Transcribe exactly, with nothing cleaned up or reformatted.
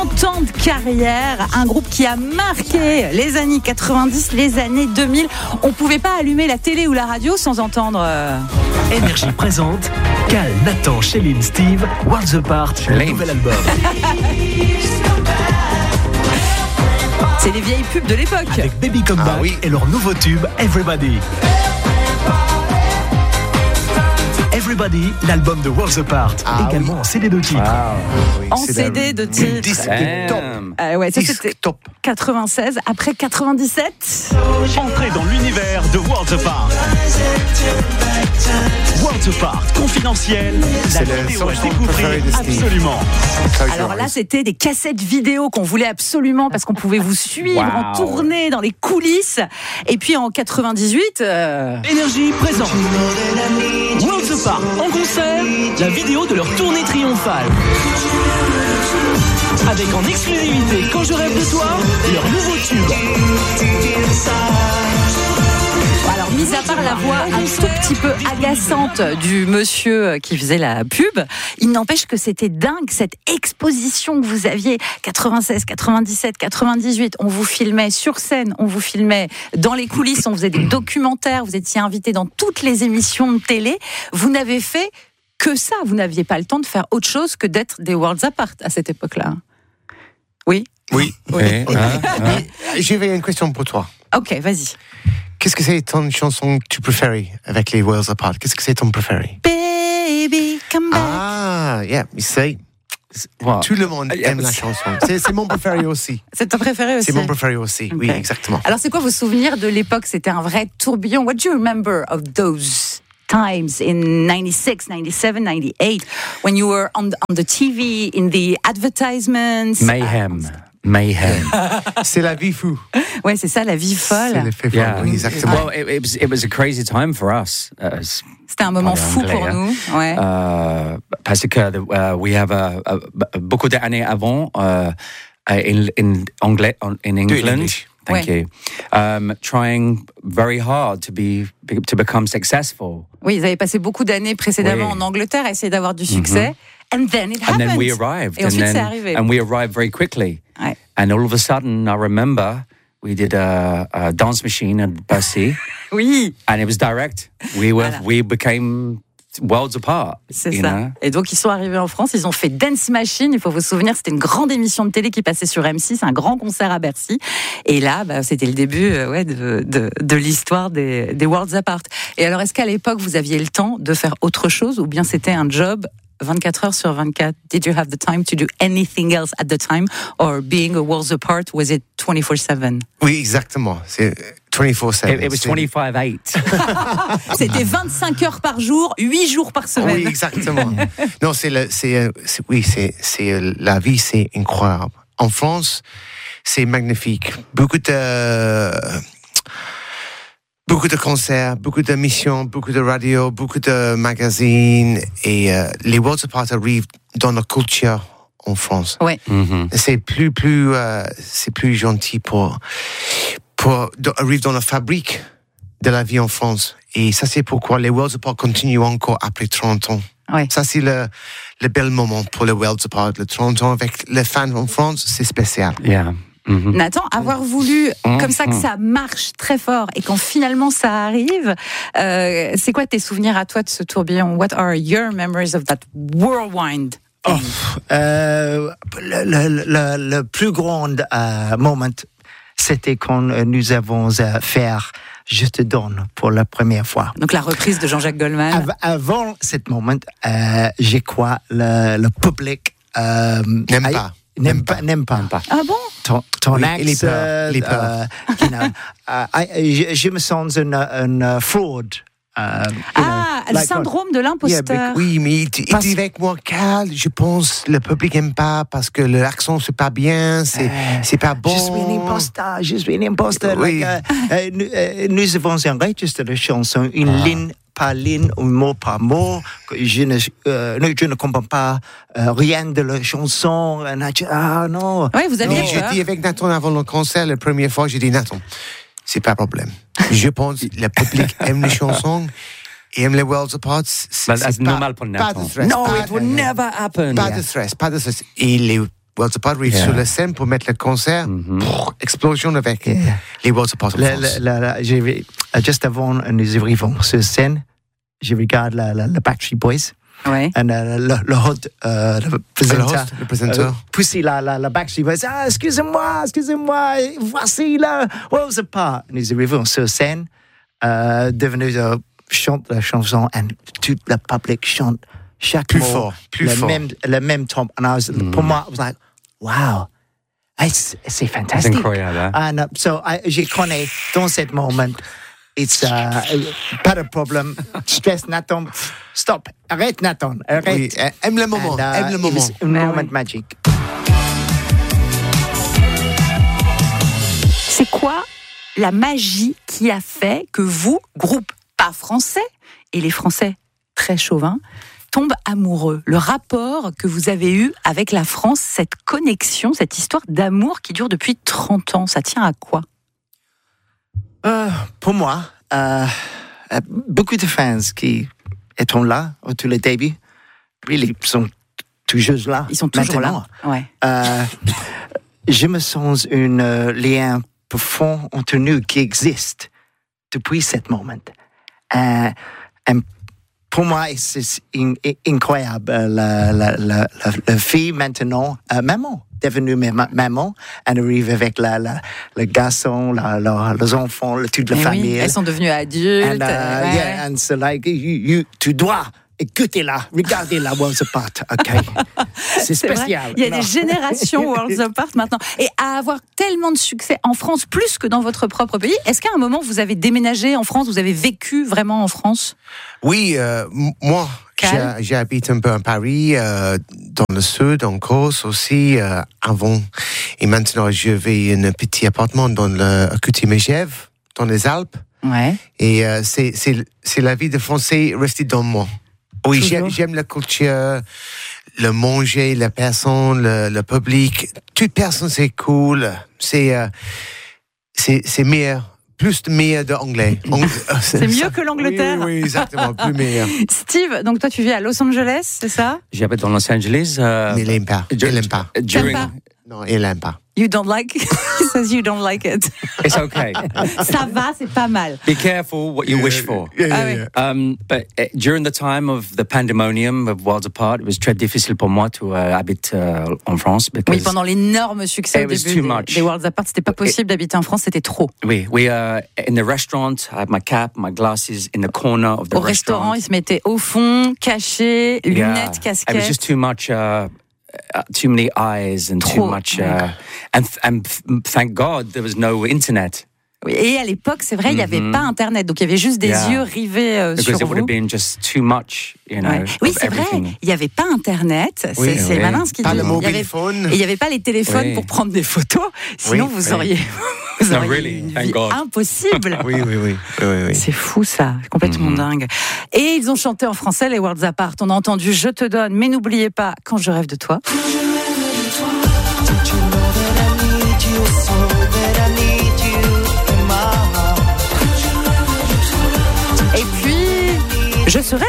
trente ans de carrière, un groupe qui a marqué les années quatre-vingt-dix, les années deux mille. On pouvait pas allumer la télé ou la radio sans entendre... Euh... Énergie présente Cal, Nathan, Chéline, Steve, Worlds Apart, le nouvel album. C'est les vieilles pubs de l'époque. Avec Baby Come Back ah, oui. et leur nouveau tube Everybody. Everybody, l'album de Worlds Apart, ah, également oui. en C D de titres. Ah, oui, en C D de titres. Disque top. Euh, ouais, ça Disque c'était top. quatre-vingt-seize, après quatre-vingt-dix-sept. Entrez dans l'univers de Worlds Apart. Worlds Apart, confidentiel. C'est la le vidéo à son découvrir de absolument. Alors là, c'était des cassettes vidéo qu'on voulait absolument parce qu'on pouvait vous suivre wow. en tournée dans les coulisses. Et puis en quatre-vingt-dix-huit... Euh... Énergie présente. Worlds Apart en concert, la vidéo de leur tournée triomphale. Avec en exclusivité Quand je rêve de toi, leur nouveau tube. Alors, mis à part la voix un tout petit peu agaçante du monsieur qui faisait la pub, il n'empêche que c'était dingue, cette exposition que vous aviez, quatre-vingt-seize, quatre-vingt-dix-sept, quatre-vingt-dix-huit, on vous filmait sur scène, on vous filmait dans les coulisses, on faisait des documentaires, vous étiez invité dans toutes les émissions de télé, vous n'avez fait que ça, vous n'aviez pas le temps de faire autre chose que d'être des Worlds Apart à cette époque-là. Oui ? Oui. oui. oui. Ah, ah. J'avais une question pour toi. Ok, vas-y. Qu'est-ce que c'est ton chanson que tu préfères avec les Worlds Apart? Qu'est-ce que c'est ton préféré? Baby, come back. Ah, yeah, you say. Wow. Tout le monde aime la chanson. C'est, c'est mon préféré aussi. C'est ton préféré aussi? C'est mon préféré aussi, okay. Oui, exactement. Alors, c'est quoi vos souvenirs de l'époque? C'était un vrai tourbillon. What do you remember of those times in ninety-six, ninety-seven, ninety-eight, when you were on the, on the T V, in the advertisements? Mayhem. Mayhem. C'est la vie fou. Ouais, c'est ça, la vie folle. C'est l'effet yeah. folle, oui, exactement. Well, it, it, was, it was a crazy time for us. Uh, C'était un moment fou anglais, pour hein. nous. Ouais. Uh, parce que uh, we have a, a, a, beaucoup d'années avant uh, in, in anglais, in England. Thank ouais. you. Um, trying very hard to be to become successful. Oui, ils avaient passé beaucoup d'années précédemment oui. en Angleterre à essayer d'avoir du succès. Mm-hmm. And then it happened. And then we arrived. Et ensuite, and then, c'est arrivé. And we arrived very quickly. Ouais. And all of a sudden, I remember we did a, a dance machine at Bercy. Oui. And it was direct. We were, voilà. we became Worlds Apart. C'est ça. Know? Et donc, ils sont arrivés en France, ils ont fait Dance Machine. Il faut vous souvenir, c'était une grande émission de télé qui passait sur M six, un grand concert à Bercy. Et là, bah, c'était le début euh, ouais, de, de, de l'histoire des, des Worlds Apart. Et alors, est-ce qu'à l'époque, vous aviez le temps de faire autre chose ou bien c'était un job vingt-quatre heures sur vingt-quatre? Did you have the time to do anything else at the time? Or being a Worlds Apart, was it twenty-four seven? Oui, exactement. C'est twenty-four seven. It, it was twenty-five eight. C'était vingt-cinq heures par jour, huit jours par semaine. Oui, exactement. Non, c'est, le, c'est, c'est oui, c'est, c'est la vie, c'est incroyable. En France, c'est magnifique. Beaucoup de Beaucoup de concerts, beaucoup d'émissions, beaucoup de radios, beaucoup de magazines. Et euh, les Worlds Apart arrivent dans la culture en France. Ouais. Mm-hmm. C'est plus, plus, euh, c'est plus gentil pour, pour arriver dans la fabrique de la vie en France. Et ça, c'est pourquoi les Worlds Apart continuent encore après trente ans. Ouais. Ça, c'est le, le bel moment pour les Worlds Apart. Le trente ans avec les fans en France, c'est spécial. Yeah. Mm-hmm. Nathan, avoir voulu mm-hmm. comme ça que ça marche très fort et quand finalement ça arrive, euh, c'est quoi tes souvenirs à toi de ce tourbillon? What are your memories of that whirlwind? Oh, euh, le, le, le, le plus grand euh, moment, c'était quand nous avons euh, fait Je te donne pour la première fois. Donc la reprise de Jean-Jacques Goldman. Av- avant ce moment, euh, je crois le, le public euh, n'aime a, pas. N'aime pas, n'aime pas. Ah bon? Ton, ton oui, accent, les peurs, les peurs. Euh, you know, uh, I, je, je me sens une, une fraude. Uh, ah, know, le like syndrome what? De l'imposteur. Yeah, oui, mais il dit avec moi, Cal, je pense le public n'aime pas parce que l'accent c'est pas bien, c'est, euh, c'est pas bon. Je suis un imposteur, je suis un imposteur. Oui. Like, uh, uh, nous, uh, nous avons enregistré la chanson, une ah. ligne par ligne, un mot par mot. Je ne, euh, je ne comprends pas euh, rien de la chanson. Ah non. Oui, vous avez non. J'ai dit avec Nathan avant le concert, la première fois, j'ai dit Nathan, c'est pas un problème. Je pense que le public aime les chansons et aime les Worlds Apart. C'est, c'est pas, normal pour Nathan. Pas de stress. No, pas it would never happen. Pas yeah. de stress, pas de stress. Et les Worlds Apart arrivent Yeah. sur la scène pour mettre le concert. Mhm. Pff, explosion avec Yeah. les Worlds Apart en La- France. la- la- la- j'ai vu- euh, juste avant nous arrivons sur scène, je regarde la, la, la Backstreet Boys Ouais. et le, le, le hôte, euh, le Le présentateur, host, le présenteur. euh, pousser la, la, la Backstreet Boys. Ah, excusez-moi, excusez-moi, voici la Worlds Apart. Nous arrivons sur scène, euh, devenu euh, chante la chanson et tout le public chante chaque Plus mot, fort, plus le fort. même, le même temps. And I was, Pour moi, I was like, wow, it's, c'est C'est fantastique. incroyable. Hein? And uh, so I, je connais dans ce moment, it's uh, pas de problème. Stress, Nathan, stop, arrête Nathan, arrête. Oui, aime le moment, And, uh, aime le it moment. was un Ben moment oui. magique. C'est quoi la magie qui a fait que vous, groupe pas français, et les Français très chauvins, tombent amoureux? Le rapport que vous avez eu avec la France, cette connexion, cette histoire d'amour qui dure depuis trente ans, ça tient à quoi? Euh, pour moi, euh, euh, beaucoup de fans qui étaient là au tout le début, ils sont toujours là. Ils sont toujours maintenant. là. Ouais. Euh, je me sens un euh, lien profond entre nous qui existe depuis ce moment. Euh, et pour moi, c'est in- in- incroyable. Euh, La, la, la, la, la fille maintenant, euh, maman, devenue ma- maman, elle arrive avec la, la, le garçon, la, la, les enfants, le, toute la Mais famille. oui, elles sont devenues adultes. And, uh, ouais. yeah, and so like, you, you, tu dois écouter-la, regardez-la Worlds Apart, ok? C'est C'est vrai. spécial. Il y a Non. des générations Worlds Apart maintenant. Et à avoir tellement de succès en France, plus que dans votre propre pays, est-ce qu'à un moment, vous avez déménagé en France, vous avez vécu vraiment en France? Oui, euh, m- moi, Cal? j'ai- j'habite un peu à Paris, euh, dans le sud, en Corse aussi, euh, avant. Et maintenant, je vis un petit appartement dans le Coutier-Megève, dans les Alpes. Ouais. Et euh, c'est, c'est, c'est la vie de Français restée dans moi. Oui, Toujours. j'aime, j'aime la culture, le manger, la personne, le, le public. Toute personne, c'est cool. C'est, euh, c'est, c'est meilleur. Plus de meilleur de anglais. Ang- C'est mieux que l'Angleterre. Oui, oui, exactement, plus meilleur. Steve, donc toi tu vis à Los Angeles, c'est ça? J'habite dans Los Angeles. euh, Mais il n'aime pas. Il dur- n'aime pas. During, pas? Non, il n'aime pas. You don't like? He says you don't like it. it's okay. Ça va, c'est pas mal. Be careful what you wish for. Yeah, yeah, Ah oui. yeah. Um, but uh, during the time of the pandemonium of Worlds Apart, it was très difficile pour moi to uh, habiter uh, en France because Oui, pendant l'énorme succès It au was début too des, much. des Worlds Apart, c'était pas possible d'habiter en France, c'était trop. we we uh, in the restaurant. I had my cap, my glasses in the corner of the Au restaurant, restaurant. ils se mettaient au fond, cachés, lunettes, Yeah. It was casquettes. just too much. Uh, uh, too many eyes and too Trop, much. ouais. Uh, and and f- thank God there was no internet Oui, et à l'époque, c'est vrai, il n'y avait Mhm. pas Internet, donc il y avait juste des Yeah. yeux rivés euh, because sur it would vous. have been just too much, you know. Ouais. Oui, of c'est vrai, everything. il n'y avait pas Internet, c'est Oui, c'est oui. malin ce qu'il Pas dit. le Il y avait- mobile phone. Et il n'y avait pas les téléphones Oui. pour prendre des photos, sinon Oui, vous oui. auriez, vous No, auriez really, une thank vie God. impossible. Oui, oui, oui. oui, oui, oui. C'est fou ça, complètement Mhm. dingue. Et ils ont chanté en français les Worlds Apart. On a entendu Je te donne, mais n'oubliez pas Quand je rêve de toi. Et puis Je serai